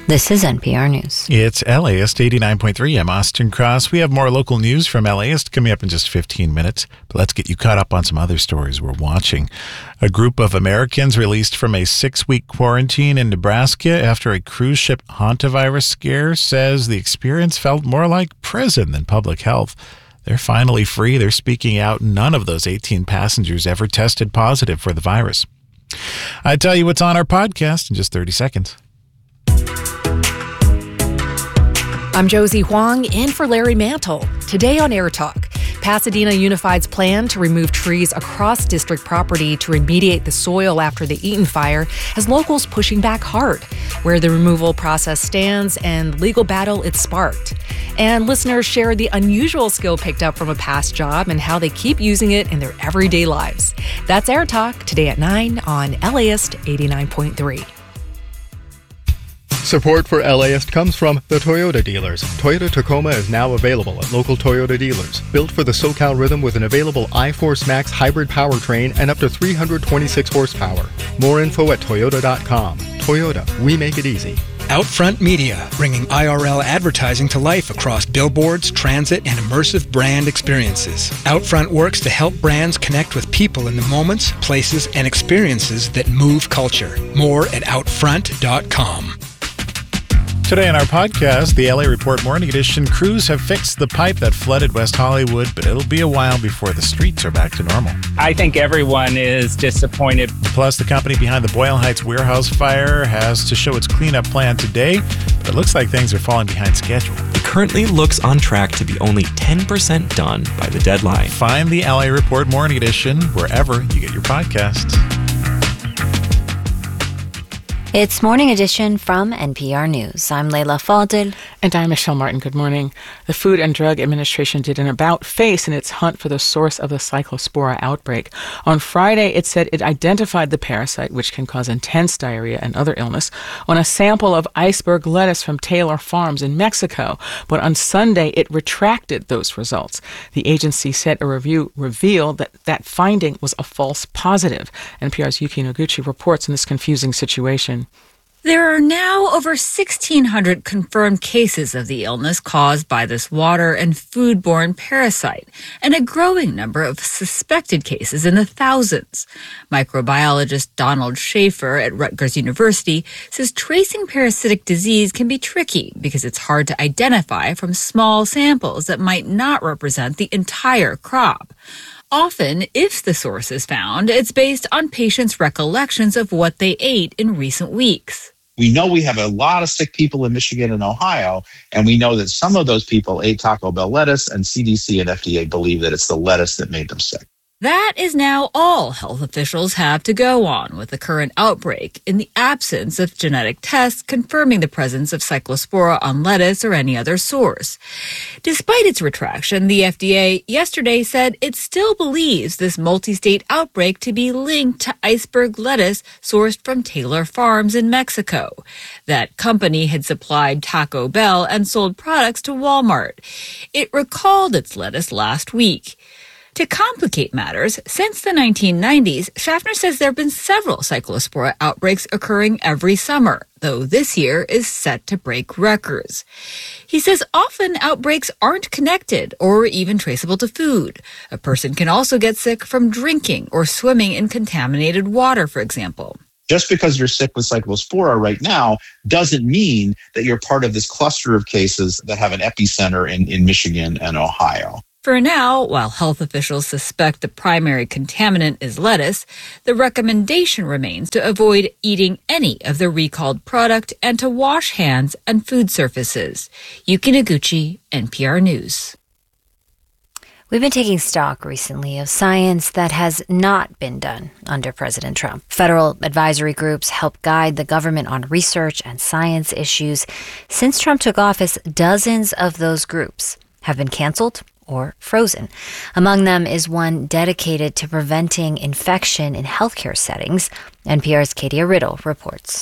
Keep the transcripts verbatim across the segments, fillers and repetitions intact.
This is N P R News. It's LAist eighty-nine point three. I'm Austin Cross. We have more local news from LAist coming up in just fifteen minutes. But let's get you caught up on some other stories we're watching. A group of Americans released from a six-week quarantine in Nebraska after a cruise ship hantavirus scare says the experience felt more like prison than public health. They're finally free. They're speaking out. None of those eighteen passengers ever tested positive for the virus. I tell you what's on our podcast in just thirty seconds. I'm Josie Huang, in for Larry Mantle. Today on Air Talk, Pasadena Unified's plan to remove trees across district property to remediate the soil after the Eaton fire has locals pushing back hard, where the removal process stands and legal battle it sparked. And listeners share the unusual skill picked up from a past job and how they keep using it in their everyday lives. That's Air Talk, today at nine on LAist eighty-nine point three. Support for LAist comes from the Toyota dealers. Toyota Tacoma is now available at local Toyota dealers. Built for the SoCal rhythm with an available iForce Max hybrid powertrain and up to three hundred twenty-six horsepower. More info at toyota dot com. Toyota, we make it easy. Outfront Media, bringing I R L advertising to life across billboards, transit, and immersive brand experiences. Outfront works to help brands connect with people in the moments, places, and experiences that move culture. More at outfront dot com. Today on our podcast, the L A Report Morning Edition, crews have fixed the pipe that flooded West Hollywood, but it'll be a while before the streets are back to normal. I think everyone is disappointed. Plus, the company behind the Boyle Heights warehouse fire has to show its cleanup plan today, but it looks like things are falling behind schedule. It currently looks on track to be only ten percent done by the deadline. Find the L A Report Morning Edition wherever you get your podcasts. It's Morning Edition from N P R News. I'm Leila Fadel. And I'm Michelle Martin. Good morning. The Food and Drug Administration did an about-face in its hunt for the source of the Cyclospora outbreak. On Friday, it said it identified the parasite, which can cause intense diarrhea and other illness, on a sample of iceberg lettuce from Taylor Farms in Mexico. But on Sunday, it retracted those results. The agency said a review revealed that that finding was a false positive. N P R's Yuki Noguchi reports on this confusing situation. There are now over sixteen hundred confirmed cases of the illness caused by this water and foodborne parasite, and a growing number of suspected cases in the thousands. Microbiologist Donald Schaefer at Rutgers University says tracing parasitic disease can be tricky because it's hard to identify from small samples that might not represent the entire crop. Often, if the source is found, it's based on patients' recollections of what they ate in recent weeks. We know we have a lot of sick people in Michigan and Ohio, and we know that some of those people ate Taco Bell lettuce, and C D C and F D A believe that it's the lettuce that made them sick. That is now all health officials have to go on with the current outbreak in the absence of genetic tests confirming the presence of Cyclospora on lettuce or any other source. Despite its retraction, the F D A yesterday said it still believes this multi-state outbreak to be linked to iceberg lettuce sourced from Taylor Farms in Mexico. That company had supplied Taco Bell and sold products to Walmart. It recalled its lettuce last week. To complicate matters, since the nineteen nineties, Schaffner says there have been several Cyclospora outbreaks occurring every summer, though this year is set to break records. He says often outbreaks aren't connected or even traceable to food. A person can also get sick from drinking or swimming in contaminated water, for example. Just because you're sick with Cyclospora right now doesn't mean that you're part of this cluster of cases that have an epicenter in, in Michigan and Ohio. For now, while health officials suspect the primary contaminant is lettuce, the recommendation remains to avoid eating any of the recalled product and to wash hands and food surfaces. Yuki Noguchi, N P R News. We've been taking stock recently of science that has not been done under President Trump. Federal advisory groups help guide the government on research and science issues. Since Trump took office, dozens of those groups have been canceled or frozen. Among them is one dedicated to preventing infection in healthcare settings. N P R's Katia Riddle reports.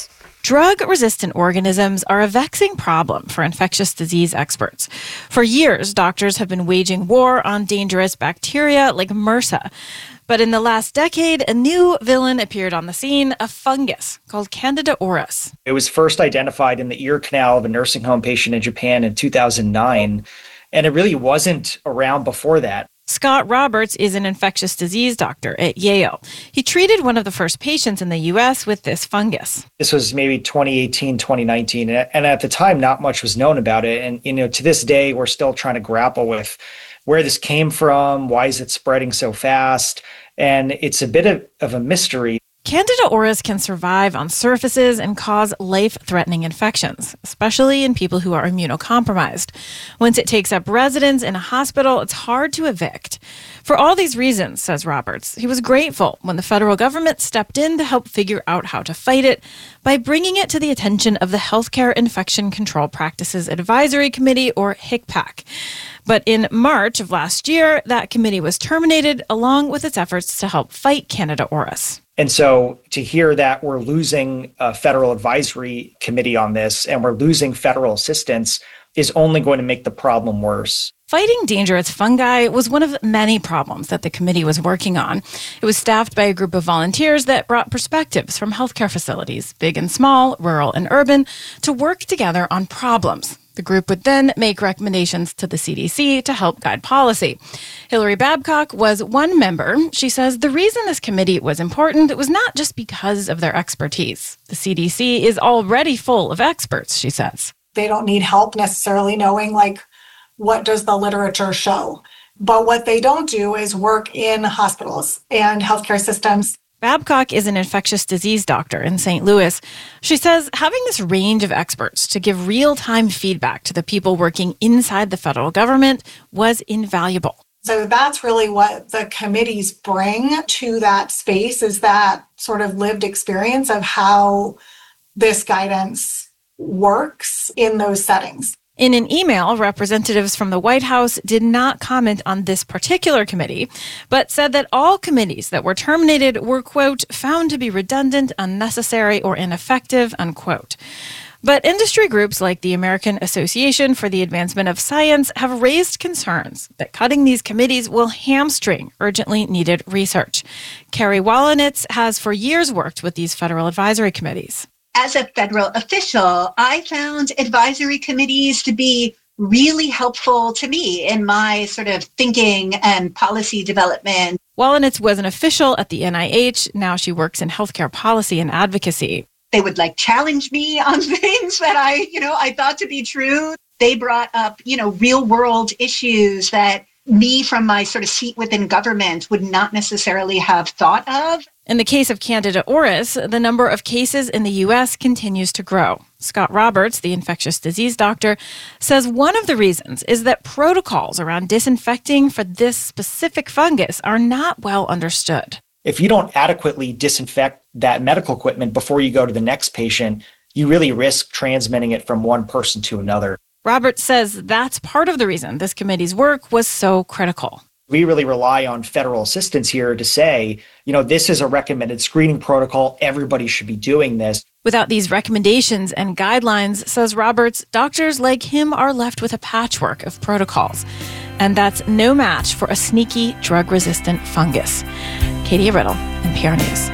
Drug-resistant organisms are a vexing problem for infectious disease experts. For years, doctors have been waging war on dangerous bacteria like MRSA. But in the last decade, a new villain appeared on the scene, a fungus called Candida auris. It was first identified in the ear canal of a nursing home patient in Japan in two thousand nine, and it really wasn't around before that. Scott Roberts is an infectious disease doctor at Yale. He treated one of the first patients in the U S with this fungus. This was maybe twenty eighteen, twenty nineteen, and at the time, not much was known about it. And, you know, to this day, we're still trying to grapple with where this came from, why is it spreading so fast? And it's a bit of, of a mystery. Candida auris can survive on surfaces and cause life-threatening infections, especially in people who are immunocompromised. Once it takes up residence in a hospital, it's hard to evict. For all these reasons, says Roberts, he was grateful when the federal government stepped in to help figure out how to fight it by bringing it to the attention of the Healthcare Infection Control Practices Advisory Committee, or HICPAC. But in March of last year, that committee was terminated along with its efforts to help fight Candida auris. And so to hear that we're losing a federal advisory committee on this and we're losing federal assistance is only going to make the problem worse. Fighting dangerous fungi was one of many problems that the committee was working on. It was staffed by a group of volunteers that brought perspectives from healthcare facilities, big and small, rural and urban, to work together on problems. The group would then make recommendations to the C D C to help guide policy. Hillary Babcock was one member. She says the reason this committee was important was not just because of their expertise. The C D C is already full of experts, she says. They don't need help necessarily knowing, like, what does the literature show? But what they don't do is work in hospitals and healthcare systems. Babcock is an infectious disease doctor in Saint Louis. She says having this range of experts to give real-time feedback to the people working inside the federal government was invaluable. So that's really what the committees bring to that space, is that sort of lived experience of how this guidance works in those settings. In an email, representatives from the White House did not comment on this particular committee, but said that all committees that were terminated were, quote, found to be redundant, unnecessary, or ineffective, unquote. But industry groups like the American Association for the Advancement of Science have raised concerns that cutting these committees will hamstring urgently needed research. Carrie Wallenitz has for years worked with these federal advisory committees. As a federal official, I found advisory committees to be really helpful to me in my sort of thinking and policy development. Wallenitz was an official at the N I H. Now she works in healthcare policy and advocacy. They would like challenge me on things that I, you know, I thought to be true. They brought up, you know, real world issues that me from my sort of seat within government would not necessarily have thought of. In the case of Candida auris, the number of cases in the U S continues to grow. Scott Roberts, the infectious disease doctor, says one of the reasons is that protocols around disinfecting for this specific fungus are not well understood. If you don't adequately disinfect that medical equipment before you go to the next patient, you really risk transmitting it from one person to another. Roberts says that's part of the reason this committee's work was so critical. We really rely on federal assistance here to say, you know, this is a recommended screening protocol. Everybody should be doing this. Without these recommendations and guidelines, says Roberts, doctors like him are left with a patchwork of protocols. And that's no match for a sneaky drug-resistant fungus. Katie Riddle, N P R News.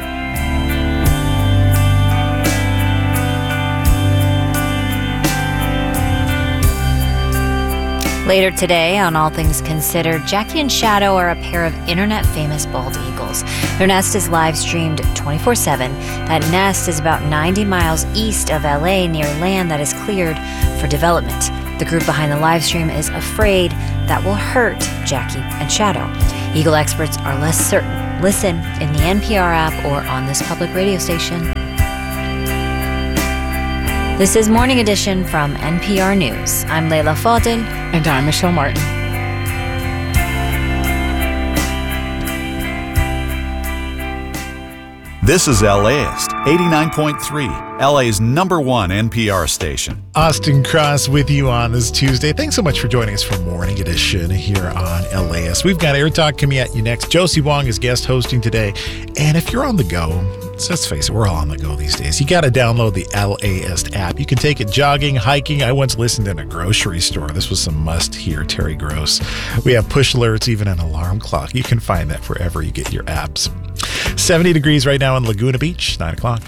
Later today on All Things Considered, Jackie and Shadow are a pair of internet-famous bald eagles. Their nest is live-streamed twenty-four seven. That nest is about ninety miles east of L A near land that is cleared for development. The group behind the live stream is afraid that will hurt Jackie and Shadow. Eagle experts are less certain. Listen in the N P R app or on this public radio station. This is Morning Edition from N P R News. I'm Layla Faldin. And I'm Michelle Martin. This is LAist, eighty-nine point three, L A's number one N P R station. Austin Cross with you on this Tuesday. Thanks so much for joining us for Morning Edition here on LAist. We've got Air Talk coming at you next. Josie Wong is guest hosting today. And if you're on the go, So let's face it, we're all on the go these days. You got to download the LAist app. You can take it jogging, hiking. I once listened in a grocery store. This was some must-hear Terry Gross. We have push alerts, even an alarm clock. You can find that wherever you get your apps. seventy degrees right now in Laguna Beach, nine o'clock.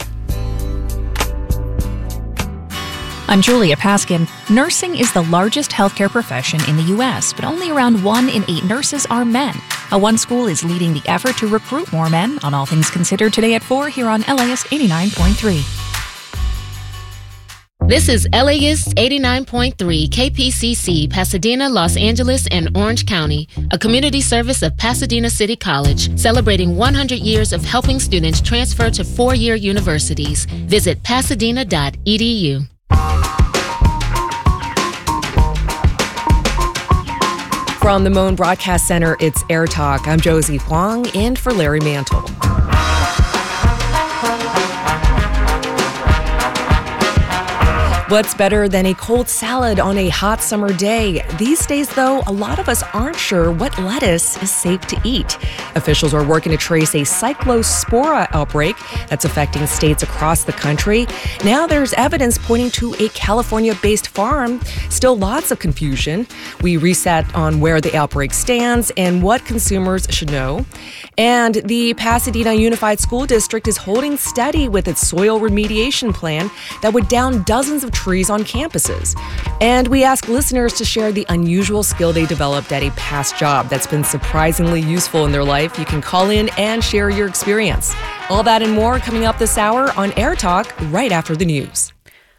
I'm Julia Paskin. Nursing is the largest healthcare profession in the U S, but only around one in eight nurses are men. A One School is leading the effort to recruit more men. On All Things Considered today at four here on LAist eighty-nine point three. This is LAist eighty-nine point three K P C C, Pasadena, Los Angeles, and Orange County, a community service of Pasadena City College, celebrating one hundred years of helping students transfer to four-year universities. Visit pasadena dot e d u. From the Moan Broadcast Center, it's Air Talk. I'm Josie Huang, in for Larry Mantle. What's better than a cold salad on a hot summer day? These days, though, a lot of us aren't sure what lettuce is safe to eat. Officials are working to trace a cyclospora outbreak that's affecting states across the country. Now there's evidence pointing to a California-based farm. Still lots of confusion. We reset on where the outbreak stands and what consumers should know. And the Pasadena Unified School District is holding steady with its soil remediation plan that would down dozens of trees on campuses. And we ask listeners to share the unusual skill they developed at a past job that's been surprisingly useful in their life. You can call in and share your experience. All that and more coming up this hour on Air Talk right after the news.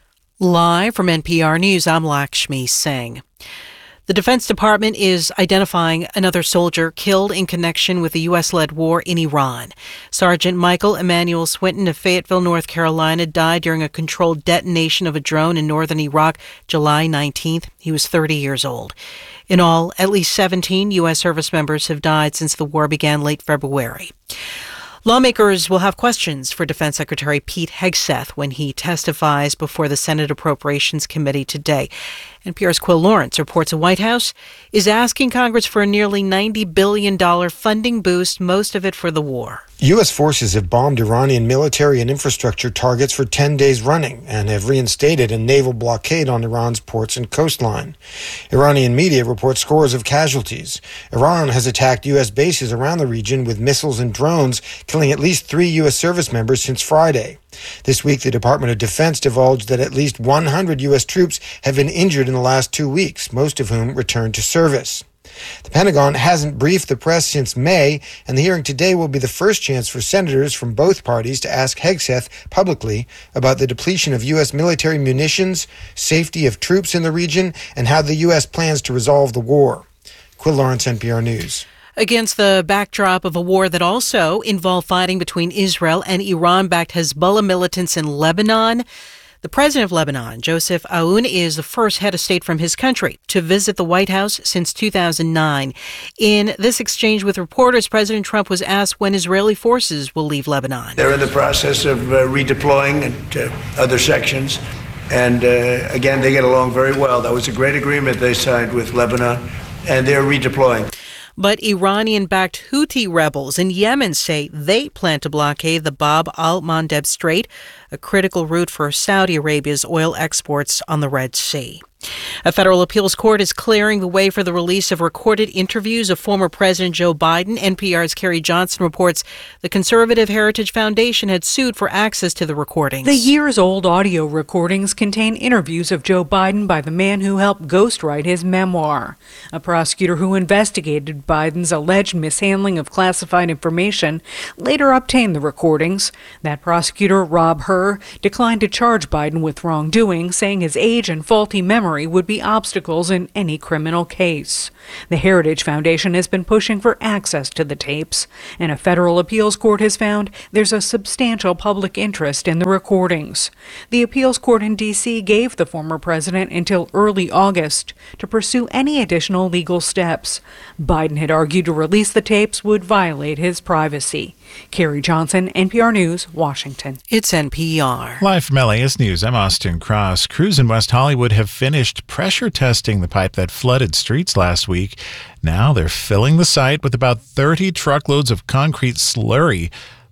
Live from N P R News, I'm Lakshmi Singh. The Defense Department is identifying another soldier killed in connection with the U S-led war in Iran. Sergeant Michael Emmanuel Swinton of Fayetteville, North Carolina, died during a controlled detonation of a drone in northern Iraq July nineteenth. He was thirty years old. In all, at least seventeen U S service members have died since the war began late February. Lawmakers will have questions for Defense Secretary Pete Hegseth when he testifies before the Senate Appropriations Committee today. N P R's Quill Lawrence reports the White House is asking Congress for a nearly ninety billion dollars funding boost, most of it for the war. U S forces have bombed Iranian military and infrastructure targets for ten days running and have reinstated a naval blockade on Iran's ports and coastline. Iranian media report scores of casualties. Iran has attacked U S bases around the region with missiles and drones, killing at least three U S service members since Friday. This week, the Department of Defense divulged that at least one hundred U S troops have been injured in the last two weeks, most of whom returned to service. The Pentagon hasn't briefed the press since May, and the hearing today will be the first chance for senators from both parties to ask Hegseth publicly about the depletion of U S military munitions, safety of troops in the region, and how the U S plans to resolve the war. Quill Lawrence, N P R News. Against the backdrop of a war that also involved fighting between Israel and Iran-backed Hezbollah militants in Lebanon, the president of Lebanon, Joseph Aoun, is the first head of state from his country to visit the White House since two thousand nine. In this exchange with reporters, President Trump was asked when Israeli forces will leave Lebanon. They're in the process of uh, redeploying into other sections. And uh, again, they get along very well. That was a great agreement they signed with Lebanon, and they're redeploying. But Iranian-backed Houthi rebels in Yemen say they plan to blockade the Bab al-Mandeb Strait, a critical route for Saudi Arabia's oil exports on the Red Sea. A federal appeals court is clearing the way for the release of recorded interviews of former President Joe Biden. N P R's Carrie Johnson reports the Conservative Heritage Foundation had sued for access to the recordings. The years-old audio recordings contain interviews of Joe Biden by the man who helped ghostwrite his memoir. A prosecutor who investigated Biden's alleged mishandling of classified information later obtained the recordings. That prosecutor, Rob Hur, declined to charge Biden with wrongdoing, saying his age and faulty memory would be obstacles in any criminal case. The Heritage Foundation has been pushing for access to the tapes, and a federal appeals court has found there's a substantial public interest in the recordings. The appeals court in D C gave the former president until early August to pursue any additional legal steps. Biden had argued to release the tapes would violate his privacy. Carrie Johnson, N P R News, Washington. It's N P R. Live from LAist News, I'm Austin Cross. Crews in West Hollywood have finished pressure testing the pipe that flooded streets last week. Now they're filling the site with about thirty truckloads of concrete slurry.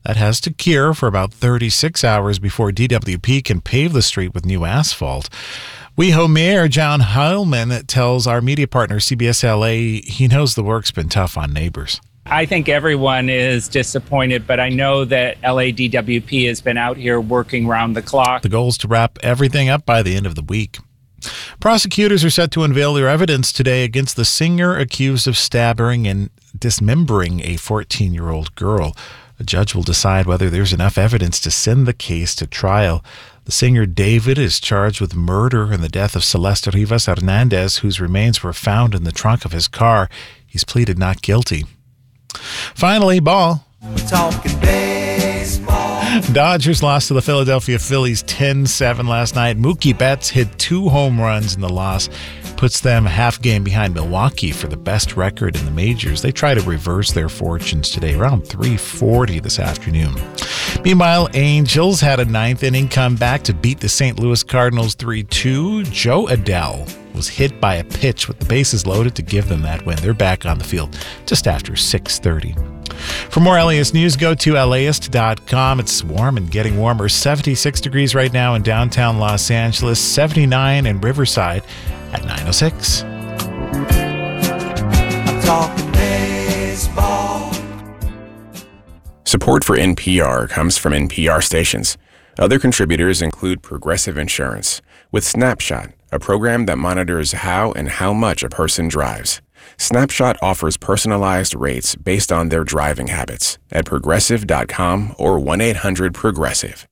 That has to cure for about thirty-six hours before D W P can pave the street with new asphalt. WeHo Mayor John Heilman tells our media partner C B S L A he knows the work's been tough on neighbors. I think everyone is disappointed, but I know that L A D W P has been out here working round the clock. The goal is to wrap everything up by the end of the week. Prosecutors are set to unveil their evidence today against the singer accused of stabbing and dismembering a fourteen-year-old girl. A judge will decide whether there's enough evidence to send the case to trial. The singer David is charged with murder in the death of Celeste Rivas Hernandez, whose remains were found in the trunk of his car. He's pleaded not guilty. Finally, ball. We're talking baseball. Dodgers lost to the Philadelphia Phillies ten seven last night. Mookie Betts hit two home runs in the loss. Puts them half game behind Milwaukee for the best record in the majors. They try to reverse their fortunes today, around three forty this afternoon. Meanwhile, Angels had a ninth inning comeback to beat the Saint Louis Cardinals three two. Joe Adele was hit by a pitch with the bases loaded to give them that win. They're back on the field just after six thirty. For more L A S news, go to L A ist dot com. It's warm and getting warmer. seventy-six degrees right now in downtown Los Angeles, seventy-nine in Riverside at nine oh six. I'm talking baseball. Support for N P R comes from N P R stations. Other contributors include Progressive Insurance with Snapshot, a program that monitors how and how much a person drives. Snapshot offers personalized rates based on their driving habits at progressive dot com or one eight hundred progressive.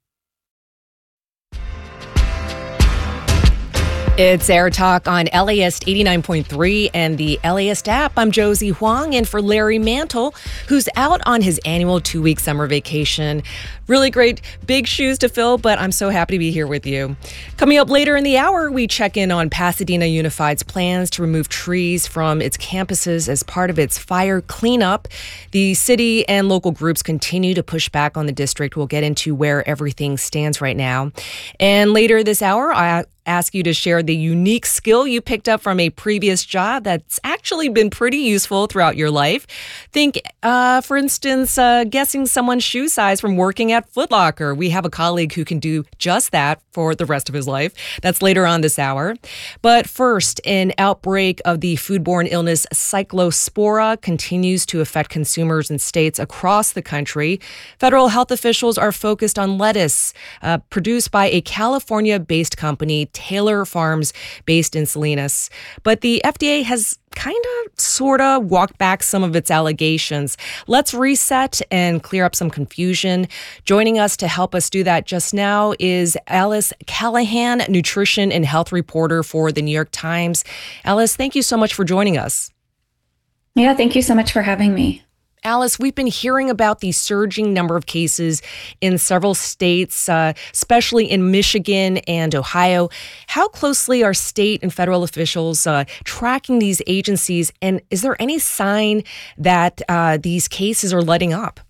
It's Air Talk on L A ist eighty-nine point three and the LAist app. I'm Josie Huang, in for Larry Mantle, who's out on his annual two-week summer vacation. Really great, big shoes to fill, but I'm so happy to be here with you. Coming up later in the hour, we check in on Pasadena Unified's plans to remove trees from its campuses as part of its fire cleanup. The city and local groups continue to push back on the district. We'll get into where everything stands right now. And later this hour, I ask you to share the unique skill you picked up from a previous job that's actually been pretty useful throughout your life. Think, uh, for instance, uh, guessing someone's shoe size from working at Foot Locker. We have a colleague who can do just that for the rest of his life. That's later on this hour. But first, an outbreak of the foodborne illness Cyclospora continues to affect consumers in states across the country. Federal health officials are focused on lettuce uh, produced by a California-based company, Taylor Farms, based in Salinas. But the F D A has kind of, sort of walked back some of its allegations. Let's reset and clear up some confusion. Joining us to help us do that just now is Alice Callahan, nutrition and health reporter for the New York Times. Alice, thank you so much for joining us. Yeah, thank you so much for having me. Alice, we've been hearing about the surging number of cases in several states, uh, especially in Michigan and Ohio. How closely are state and federal officials uh, tracking these agencies? And is there any sign that uh, these cases are letting up?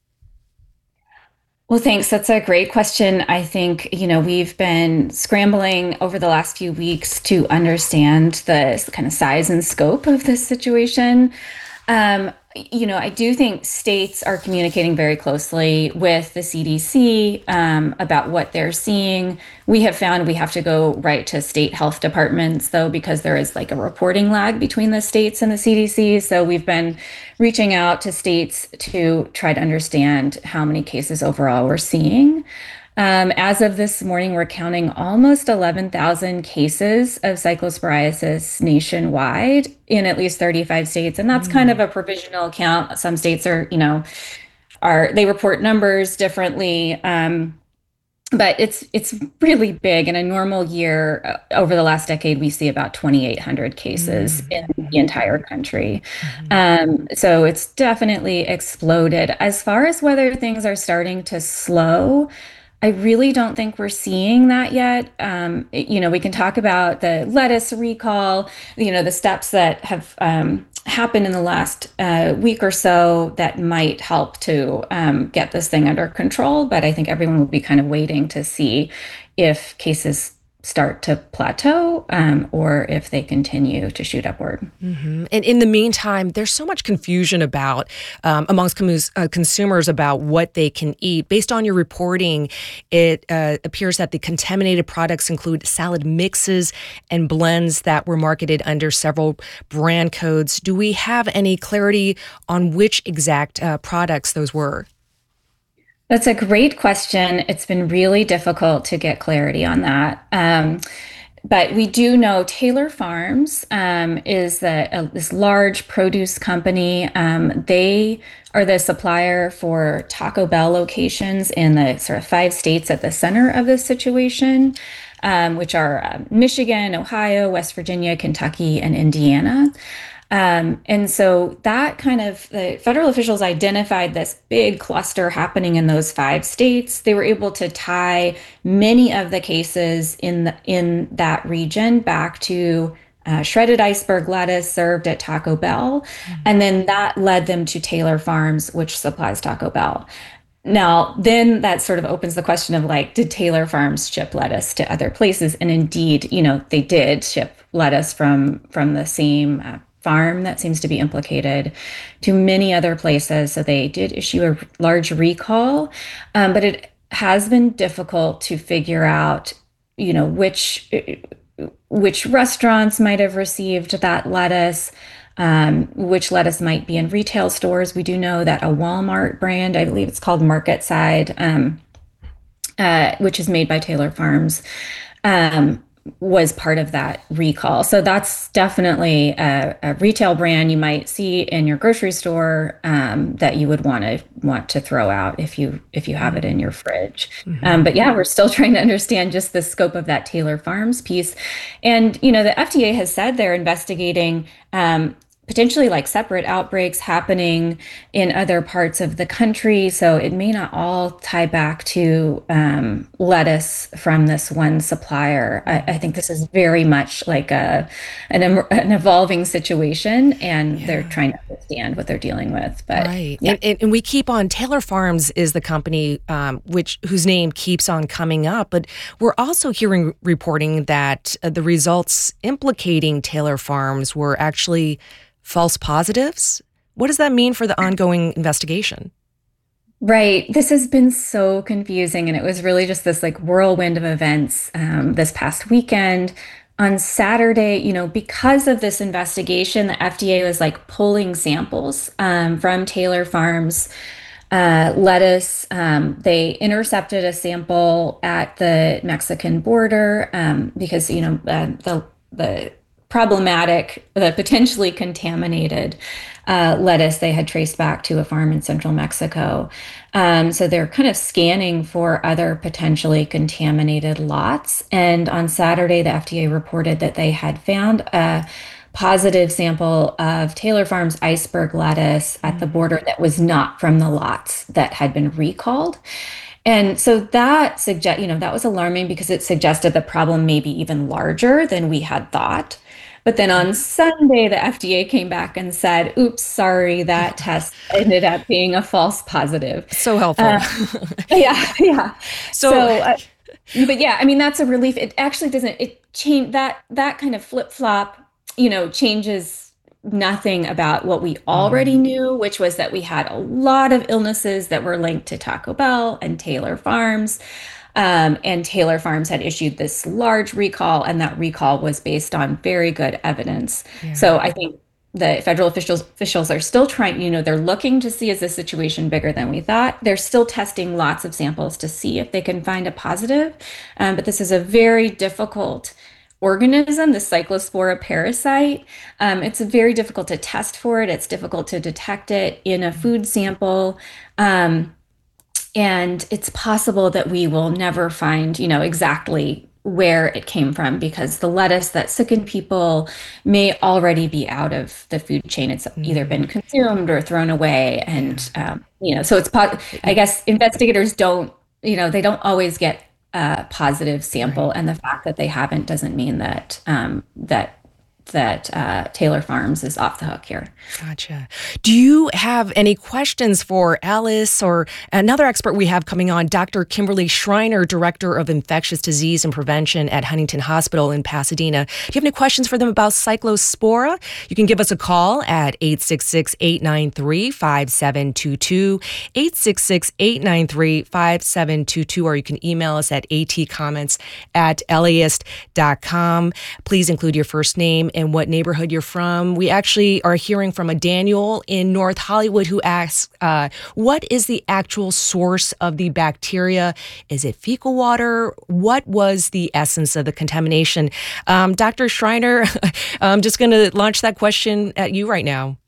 Well, thanks. That's a great question. I think, you know, we've been scrambling over the last few weeks to understand the kind of size and scope of this situation. Um, You know, I do think states are communicating very closely with the C D C um, about what they're seeing. We have found we have to go right to state health departments, though, because there is like a reporting lag between the states and the C D C. So we've been reaching out to states to try to understand how many cases overall we're seeing. Um, as of this morning, we're counting almost eleven thousand cases of cyclosporiasis nationwide in at least thirty-five states. And that's mm. kind of a provisional count. Some states are, you know, are they report numbers differently. Um, but it's it's really big. In a normal year, uh, over the last decade, we see about twenty-eight hundred cases mm. in the entire country. Mm. Um, so it's definitely exploded. As far as whether things are starting to slow, I really don't think we're seeing that yet. Um, you know, we can talk about the lettuce recall, you know, the steps that have um, happened in the last uh, week or so that might help to um, get this thing under control. But I think everyone will be kind of waiting to see if cases start to plateau um, or if they continue to shoot upward. Mm-hmm. And in the meantime, there's so much confusion about um, amongst com- uh, consumers about what they can eat. Based on your reporting, it uh, appears that the contaminated products include salad mixes and blends that were marketed under several brand codes. Do we have any clarity on which exact uh, products those were? That's a great question. It's been really difficult to get clarity on that. Um, but we do know Taylor Farms um, is the, uh, this large produce company. Um, they are the supplier for Taco Bell locations in the sort of five states at the center of this situation, um, which are uh, Michigan, Ohio, West Virginia, Kentucky, and Indiana. Um, and so that kind of, the federal officials identified this big cluster happening in those five states. They were able to tie many of the cases in the, in that region back to uh, shredded iceberg lettuce served at Taco Bell. Mm-hmm. And then that led them to Taylor Farms, which supplies Taco Bell. Now, then that sort of opens the question of like, did Taylor Farms ship lettuce to other places? And indeed, you know, they did ship lettuce from, from the same uh, farm that seems to be implicated to many other places. So they did issue a large recall, um, but it has been difficult to figure out, you know, which which restaurants might have received that lettuce, um, which lettuce might be in retail stores. We do know that a Walmart brand, I believe it's called Market Side, um, uh, which is made by Taylor Farms, um, was part of that recall. So that's definitely a, a retail brand you might see in your grocery store um, that you would want to want to throw out if you if you have it in your fridge. Mm-hmm. Um, but yeah, we're still trying to understand just the scope of that Taylor Farms piece. And you know, the F D A has said they're investigating um, potentially like separate outbreaks happening in other parts of the country. So it may not all tie back to um, lettuce from this one supplier. I, I think this is very much like a an, an evolving situation, and yeah. they're trying to understand what they're dealing with. But right, yeah. and, and we keep on. Taylor Farms is the company um, which whose name keeps on coming up, but we're also hearing reporting that uh, the results implicating Taylor Farms were actually false positives. What does that mean for the ongoing investigation? Right. This has been so confusing. And it was really just this like whirlwind of events um, this past weekend. On Saturday, you know, because of this investigation, the F D A was like pulling samples um, from Taylor Farms uh, lettuce. Um, they intercepted a sample at the Mexican border um, because, you know, uh, the the problematic, the potentially contaminated uh, lettuce they had traced back to a farm in central Mexico. Um, so they're kind of scanning for other potentially contaminated lots. And on Saturday, the F D A reported that they had found a positive sample of Taylor Farms iceberg lettuce at the border that was not from the lots that had been recalled. And so that suggest, you know, that was alarming because it suggested the problem may be even larger than we had thought. But then on Sunday, the F D A came back and said, oops, sorry, that test ended up being a false positive. So helpful. Uh, yeah, yeah. So, so uh, but yeah, I mean, that's a relief. It actually doesn't, it change that, that kind of flip flop, you know, changes nothing about what we already knew, which was that we had a lot of illnesses that were linked to Taco Bell and Taylor Farms. Um, and Taylor Farms had issued this large recall, and that recall was based on very good evidence. Yeah. So I think the federal officials officials are still trying, you know, they're looking to see, is the situation bigger than we thought? They're still testing lots of samples to see if they can find a positive. Um, but this is a very difficult organism, the Cyclospora parasite. Um, it's very difficult to test for it. It's difficult to detect it in a food sample. Um, And it's possible that we will never find, you know, exactly where it came from, because the lettuce that sickened people may already be out of the food chain. It's either been consumed or thrown away. And, um, you know, so it's, po- I guess investigators don't, you know, they don't always get a positive sample. Right. And the fact that they haven't doesn't mean that, um, that that uh, Taylor Farms is off the hook here. Gotcha. Do you have any questions for Alice or another expert we have coming on, Doctor Kimberly Schreiner, Director of Infectious Disease and Prevention at Huntington Hospital in Pasadena? Do you have any questions for them about Cyclospora? You can give us a call at eight six six, eight nine three, five seven two two, eight six six, eight nine three, five seven two two, or you can email us at atcomments at LAist dot com. Please include your first name and what neighborhood you're from. We actually are hearing from a Daniel in North Hollywood who asks, uh, what is the actual source of the bacteria? Is it fecal water? What was the essence of the contamination? Um, Doctor Schreiner, I'm just going to launch that question at you right now.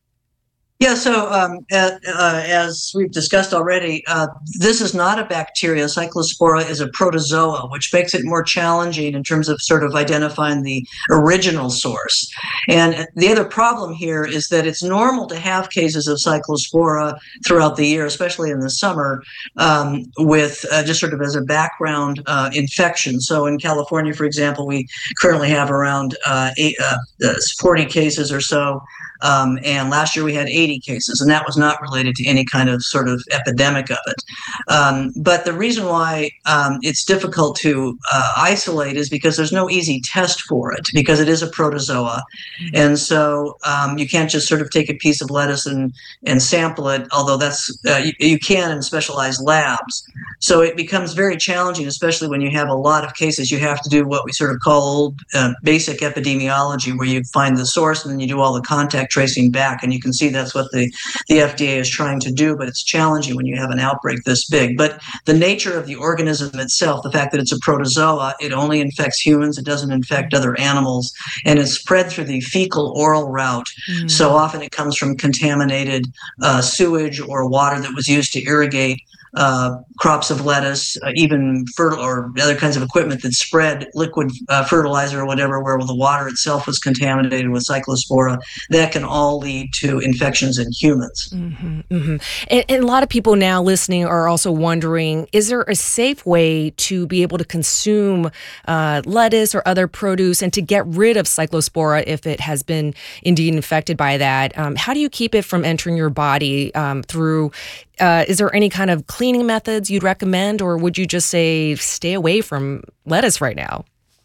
Yeah, so um, uh, uh, as we've discussed already, uh, this is not a bacteria. Cyclospora is a protozoa, which makes it more challenging in terms of sort of identifying the original source. And the other problem here is that it's normal to have cases of Cyclospora throughout the year, especially in the summer, um, with uh, just sort of as a background uh, infection. So in California, for example, we currently have around uh, eight, uh, forty cases or so. Um, and last year we had eighty cases, and that was not related to any kind of sort of epidemic of it. Um, but the reason why um, it's difficult to uh, isolate is because there's no easy test for it, because it is a protozoa. And so um, you can't just sort of take a piece of lettuce and, and sample it, although that's uh, you, you can in specialized labs. So it becomes very challenging, especially when you have a lot of cases. You have to do what we sort of call old uh, basic epidemiology, where you find the source and then you do all the contact tracing back. And you can see that's what the, the F D A is trying to do, but it's challenging when you have an outbreak this big. But the nature of the organism itself, the fact that it's a protozoa, it only infects humans, it doesn't infect other animals, and it's spread through the fecal oral route. Mm. So often it comes from contaminated uh, sewage or water that was used to irrigate Uh, crops of lettuce, uh, even fertile or other kinds of equipment that spread liquid uh, fertilizer or whatever, where the water itself was contaminated with Cyclospora. That can all lead to infections in humans. Mm-hmm, mm-hmm. And, and a lot of people now listening are also wondering, is there a safe way to be able to consume uh, lettuce or other produce and to get rid of Cyclospora if it has been indeed infected by that? Um, how do you keep it from entering your body um, through Uh, is there any kind of cleaning methods you'd recommend, or would you just say stay away from lettuce right now?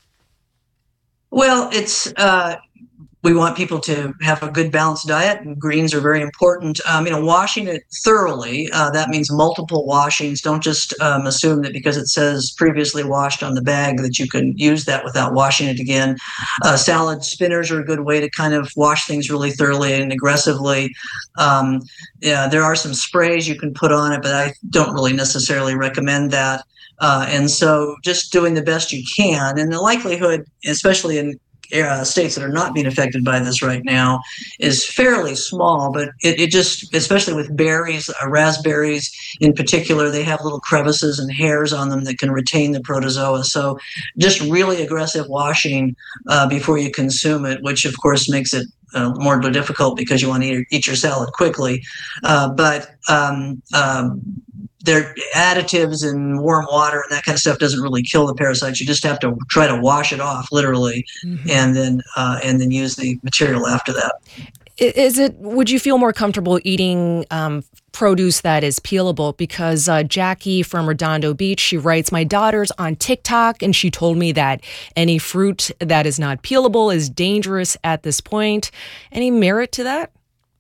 Well, it's uh, we want people to have a good balanced diet, and greens are very important. Um, you know, washing it thoroughly, uh, that means multiple washings. Don't just um, assume that because it says previously washed on the bag that you can use that without washing it again. Uh, salad spinners are a good way to kind of wash things really thoroughly and aggressively. Um, yeah, there are some sprays you can put on it, but I don't really necessarily recommend that. Uh, and so just doing the best you can, and the likelihood, especially in Uh, states that are not being affected by this right now, is fairly small, but it, it just, especially with berries, uh, raspberries in particular, they have little crevices and hairs on them that can retain the protozoa. So just really aggressive washing uh, before you consume it, which of course makes it uh, more difficult because you want to eat, eat your salad quickly. Uh, but um, um, their additives and warm water and that kind of stuff doesn't really kill the parasites. You just have to try to wash it off, literally, mm-hmm. and then uh, and then use the material after that. Is it? Would you feel more comfortable eating um, produce that is peelable? Because uh, Jackie from Redondo Beach, she writes, my daughter's on TikTok, and she told me that any fruit that is not peelable is dangerous at this point. Any merit to that?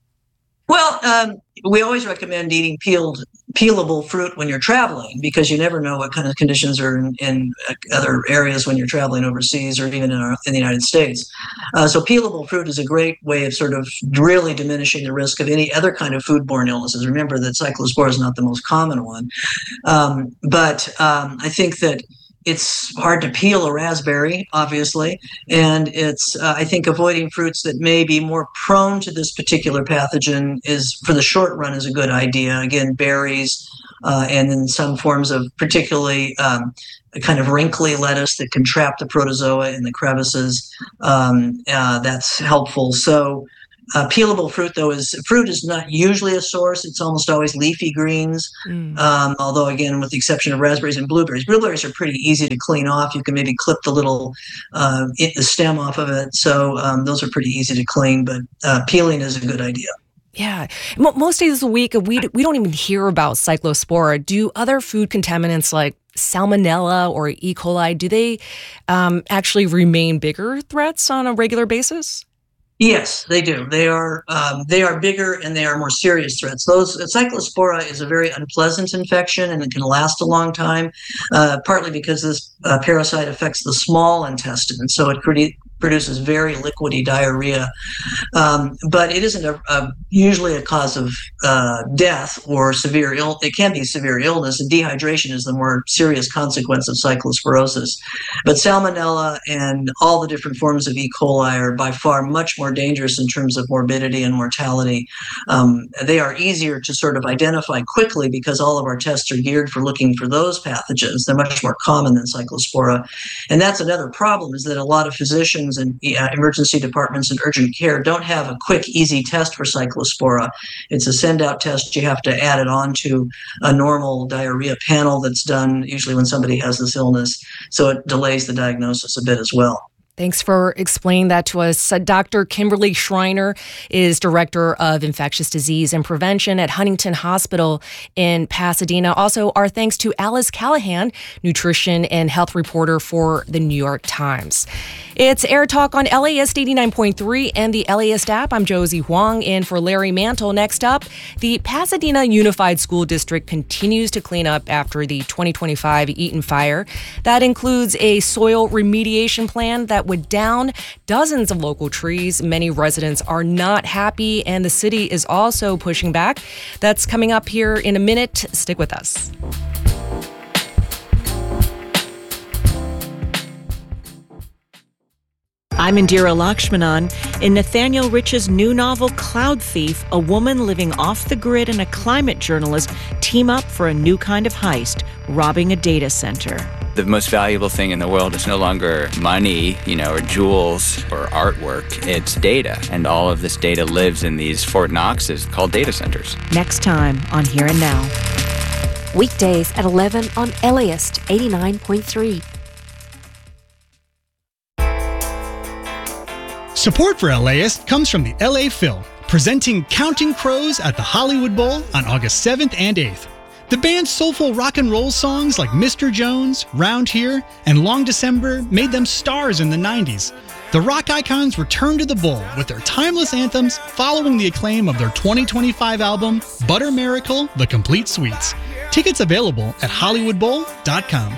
Well, um, we always recommend eating peeled, peelable fruit when you're traveling, because you never know what kind of conditions are in, in other areas when you're traveling overseas or even in, our, in the United States. Uh, so peelable fruit is a great way of sort of really diminishing the risk of any other kind of foodborne illnesses. Remember that Cyclospora is not the most common one. Um, but um, I think that it's hard to peel a raspberry, obviously, and it's, uh, I think, avoiding fruits that may be more prone to this particular pathogen is, for the short run, is a good idea. Again, berries, uh, and then some forms of particularly um, a kind of wrinkly lettuce that can trap the protozoa in the crevices. Um, uh, that's helpful. So Uh, peelable fruit, though, is fruit is not usually a source. It's almost always leafy greens. Mm. Um, although, again, with the exception of raspberries and blueberries, blueberries are pretty easy to clean off. You can maybe clip the little uh, the stem off of it. So um, those are pretty easy to clean, but uh, peeling is a good idea. Yeah. Most days of the week, we, we don't even hear about Cyclospora. Do other food contaminants like Salmonella or E. coli, do they um, actually remain bigger threats on a regular basis? Yes, they do. They are um, they are bigger and they are more serious threats. Those Cyclospora is a very unpleasant infection and it can last a long time, uh, partly because this uh, parasite affects the small intestine, so it pretty, produces very liquidy diarrhea. Um, but it isn't a, a, usually a cause of uh, death or severe ill. It can be severe illness, and dehydration is the more serious consequence of cyclosporosis. But Salmonella and all the different forms of E. coli are by far much more dangerous in terms of morbidity and mortality. Um, they are easier to sort of identify quickly because all of our tests are geared for looking for those pathogens. They're much more common than Cyclospora. And that's another problem, is that a lot of physicians and uh, emergency departments and urgent care don't have a quick, easy test for Cyclospora. It's a send-out test. You have to add it on to a normal diarrhea panel that's done usually when somebody has this illness. So it delays the diagnosis a bit as well. Thanks for explaining that to us. Uh, Doctor Kimberly Schreiner is Director of Infectious Disease and Prevention at Huntington Hospital in Pasadena. Also, our thanks to Alice Callahan, nutrition and health reporter for the New York Times. It's Air Talk on L A S eighty-nine point three and the L A S app. I'm Josie Huang in for Larry Mantle. Next up, the Pasadena Unified School District continues to clean up after the twenty twenty-five Eaton fire. That includes a soil remediation plan that would down dozens of local trees. Many residents are not happy, and the city is also pushing back. That's coming up here in a minute. Stick with us. I'm Indira Lakshmanan. In Nathaniel Rich's new novel, Cloud Thief, a woman living off the grid and a climate journalist team up for a new kind of heist, robbing a data center. The most valuable thing in the world is no longer money, you know, or jewels or artwork. It's data. And all of this data lives in these Fort Knoxes called data centers. Next time on Here and Now. Weekdays at eleven on L A S eighty-nine point three. Support for L A S comes from the L A Phil, presenting Counting Crows at the Hollywood Bowl on August seventh and eighth. The band's soulful rock and roll songs like Mister Jones, Round Here, and Long December made them stars in the nineties. The rock icons return to the bowl with their timeless anthems following the acclaim of their twenty twenty-five album, Butter Miracle, The Complete Suites. Tickets available at hollywood bowl dot com.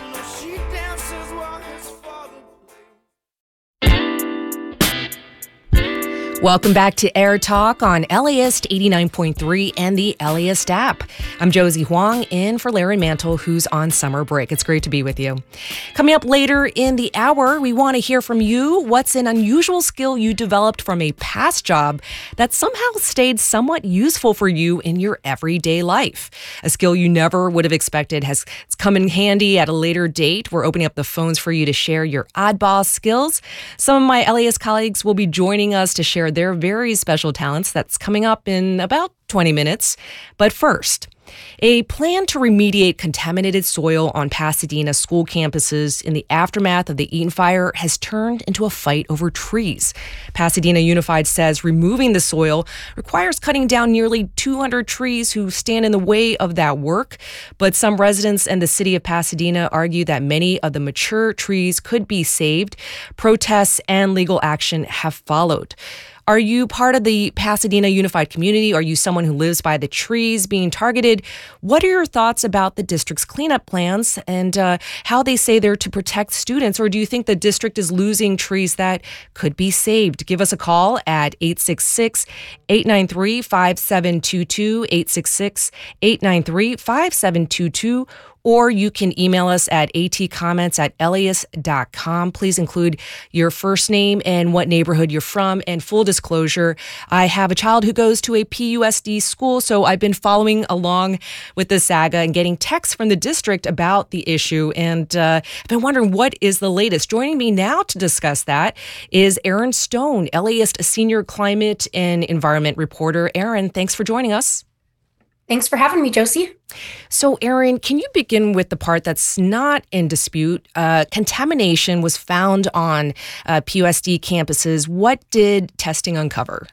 Welcome back to Air Talk on L A S eighty-nine point three and the L A S app. I'm Josie Huang in for Larry Mantle, who's on summer break. It's great to be with you. Coming up later in the hour, we want to hear from you. What's an unusual skill you developed from a past job that somehow stayed somewhat useful for you in your everyday life? A skill you never would have expected has come in handy at a later date. We're opening up the phones for you to share your oddball skills. Some of my L A S colleagues will be joining us to share their very special talents. That's coming up in about twenty minutes. But first, a plan to remediate contaminated soil on Pasadena school campuses in the aftermath of the Eaton fire has turned into a fight over trees. Pasadena Unified says removing the soil requires cutting down nearly two hundred trees who stand in the way of that work. But some residents and the city of Pasadena argue that many of the mature trees could be saved. Protests and legal action have followed. Are you part of the Pasadena Unified community? Are you someone who lives by the trees being targeted? What are your thoughts about the district's cleanup plans and uh, how they say they're to protect students? Or do you think the district is losing trees that could be saved? Give us a call at eight six six, eight nine three, five seven two two, eight six six, eight nine three, five seven two two, or you can email us at atcomments at elias dot com. Please include your first name and what neighborhood you're from. And full disclosure, I have a child who goes to a P U S D school, so I've been following along with the saga and getting texts from the district about the issue. And uh, I've been wondering, what is the latest? Joining me now to discuss that is Erin Stone, LAist Senior Climate and Environment Reporter. Erin, thanks for joining us. Thanks for having me, Josie. So, Erin, can you begin with the part that's not in dispute? Uh, contamination was found on uh, P U S D campuses. What did testing uncover?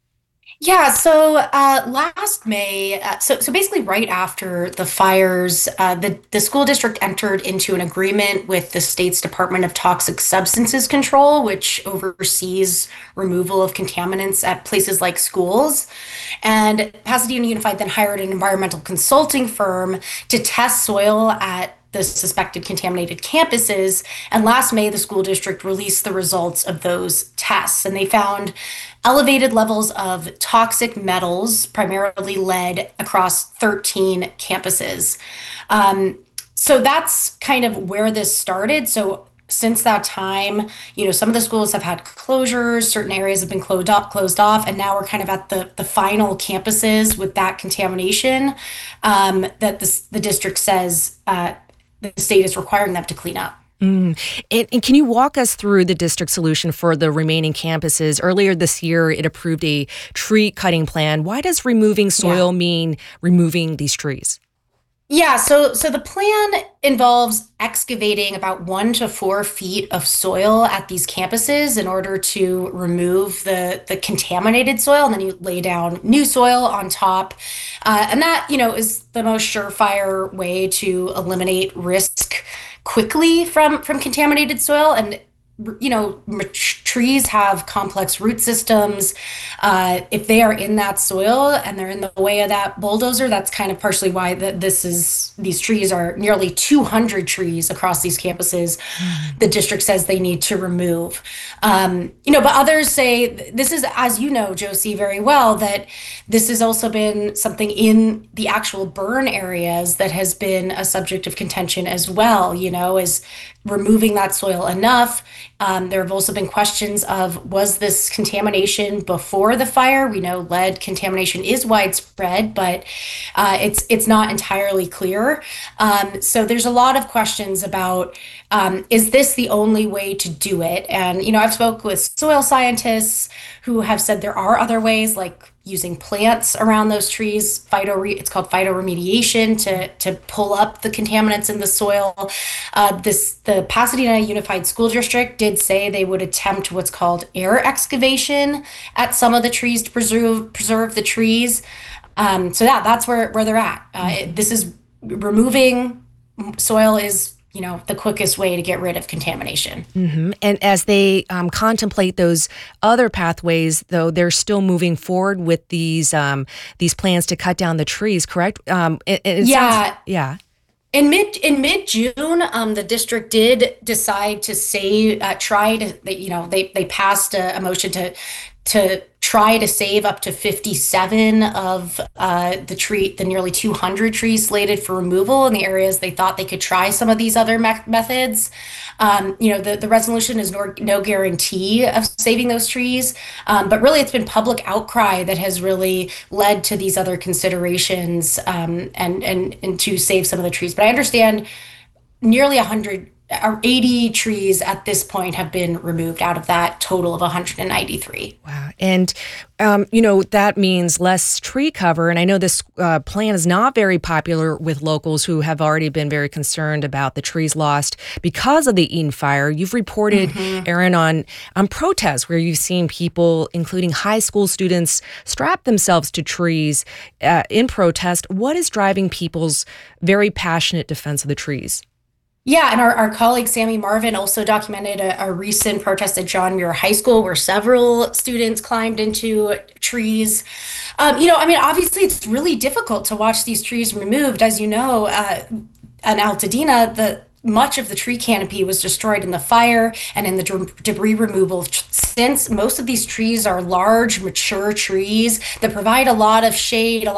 Yeah, so uh, last May, uh, so so basically right after the fires, uh, the, the school district entered into an agreement with the state's Department of Toxic Substances Control, which oversees removal of contaminants at places like schools. And Pasadena Unified then hired an environmental consulting firm to test soil at the suspected contaminated campuses. And last May, the school district released the results of those tests. And they found elevated levels of toxic metals, primarily lead, across thirteen campuses. Um, so that's kind of where this started. So since that time, you know, some of the schools have had closures, certain areas have been closed off, closed off, and now we're kind of at the, the final campuses with that contamination um, that the, the district says uh, the state is requiring them to clean up. Mm. And, and can you walk us through the district solution for the remaining campuses? Earlier this year, it approved a tree cutting plan. Why does removing soil yeah. mean removing these trees? Yeah, so so the plan involves excavating about one to four feet of soil at these campuses in order to remove the, the contaminated soil, and then you lay down new soil on top. Uh, and that, you know, is the most surefire way to eliminate risk quickly from, from contaminated soil. And you know, trees have complex root systems. Uh, if they are in that soil and they're in the way of that bulldozer, that's kind of partially why the, this is, these trees are nearly two hundred trees across these campuses. Mm. The district says they need to remove. Um, you know, but others say this is, as you know, Josie, very well, that this has also been something in the actual burn areas that has been a subject of contention as well, you know, is removing that soil enough. Um, there have also been questions of, was this contamination before the fire? We know lead contamination is widespread, but uh, it's it's not entirely clear. Um, so there's a lot of questions about, um, is this the only way to do it? And, you know, I've spoken with soil scientists who have said there are other ways, like using plants around those trees, phyto it's called phytoremediation, to to pull up the contaminants in the soil. Uh, this the Pasadena Unified School District did say they would attempt what's called air excavation at some of the trees to preserve preserve the trees. Um, so yeah, that's where where they're at. Uh, it, this is removing soil is, you know, the quickest way to get rid of contamination. Mm-hmm. And as they um, contemplate those other pathways, though, they're still moving forward with these um, these plans to cut down the trees, correct? Um, it, it yeah. Sounds, yeah. In mid in mid June, um, the district did decide to say uh, try to you know they they passed a, a motion to to try to save up to fifty-seven of uh, the tree, the nearly two hundred trees slated for removal in the areas they thought they could try some of these other me- methods. Um, you know, the, the resolution is no, no guarantee of saving those trees, um, but really it's been public outcry that has really led to these other considerations um, and, and, and to save some of the trees. But I understand nearly one hundred or eighty trees at this point have been removed out of that total of one hundred ninety-three. Wow. And, um, you know, that means less tree cover. And I know this uh, plan is not very popular with locals who have already been very concerned about the trees lost because of the Eaton fire. You've reported, mm-hmm. Erin, on, on protests where you've seen people, including high school students, strap themselves to trees uh, in protest. What is driving people's very passionate defense of the trees? Yeah, and our, our colleague Sammy Marvin also documented a, a recent protest at John Muir High School where several students climbed into trees. Um, you know, I mean, obviously it's really difficult to watch these trees removed. As you know, uh, in Altadena, the much of the tree canopy was destroyed in the fire and in the de- debris removal. Since most of these trees are large, mature trees that provide a lot of shade, a lot of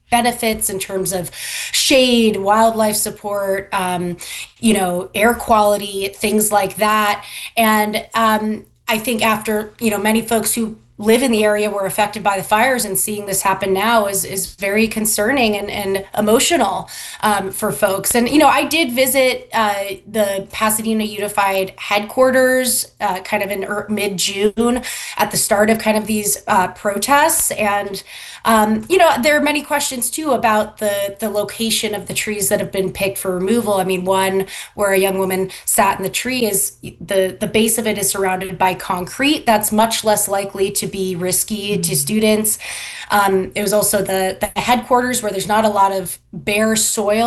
benefits in terms of shade, wildlife support, um, you know, air quality, things like that. And um, I think after, you know, many folks who live in the area were affected by the fires, and seeing this happen now is is very concerning and, and emotional um, for folks. And, you know, I did visit uh, the Pasadena Unified headquarters uh, kind of in er, mid-June at the start of kind of these uh, protests. And, um, you know, there are many questions, too, about the, the location of the trees that have been picked for removal. I mean, one where a young woman sat in the tree is the, the base of it is surrounded by concrete. That's much less likely to be risky to students. Um, it was also the, the headquarters where there's not a lot of bare soil